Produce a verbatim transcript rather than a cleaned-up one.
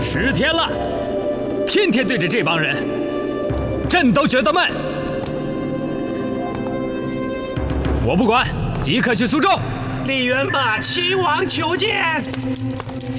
十天了，天天对着这帮人，朕都觉得闷。我不管，即刻去苏州。 李元霸，齐王求见。